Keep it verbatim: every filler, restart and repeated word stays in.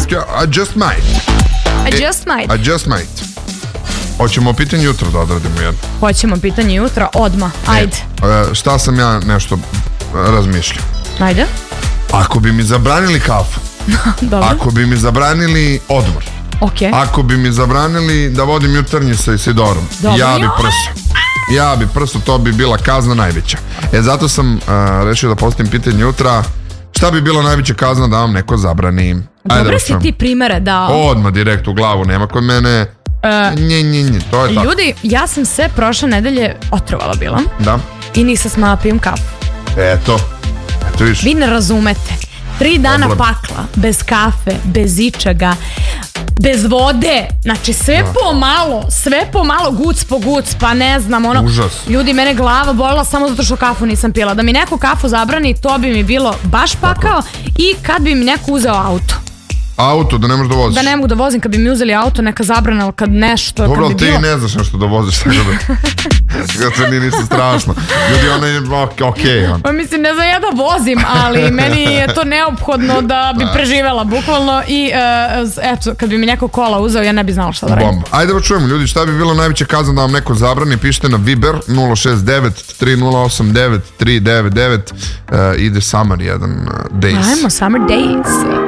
I just might. I just might. I just might. Hoćemo pitanje jutra da odradimo jedno. Hoćemo pitanje jutra, odmah, ajde. E, šta sam ja nešto razmišljao? Ajde. Ako bi mi zabranili kafu, dobro. Ako bi mi zabranili odmor, okay. Ako bi mi zabranili da vodim jutarnji sa Isidorom, dobro. Ja bi prso. Ja bi prso, to bi bila kazna najveća. E, zato sam uh, rešio da postavim pitanje jutra. Šta bi bila najveća kazna da vam neko zabrani? Dobro si ti primere dao. Odmah direkt u glavu, nema kod mene. Uh, nje, nje, nje, to je tako. Ljudi, ja sam se prošle nedelje otrovala bila. Da. I nisam smela pijem kafu. Eto, eto viš. Vi ne razumete. Tri dana Problem. pakla, bez kafe, bez ičega, bez vode, znači sve da. pomalo, sve pomalo, guc po guc, pa ne znam, ono, užas. Ljudi, mene glava bolila samo zato što kafu nisam pila. Da mi neko kafu zabrani, to bi mi bilo baš pakao. I kad bi mi neko uzeo auto. Auto, da ne možeš da voziš? Da ne mogu da vozim, kad bi mi uzeli auto, neka zabrana, ali kad nešto... Dobro, ali ti bilo... ne znaš nešto da voziš, tako da... Kad se nije nisu strašno. Ljudi, ono je okej. Okay, on. Pa mislim, ne znam ja da vozim, ali meni je to neophodno da bi preživela, bukvalno. I, uh, eto, kad bi mi neko kola uzeo, ja ne bi znala šta da radim. Bomba. Ajde da čujemo, ljudi, šta bi bilo najveća kazna da vam neko zabrani? Pišite na Viber nula šest devet tri nula osam devet tri devet devet. Uh, ide Summer jedan uh, Days. Ajmo, Summer Days.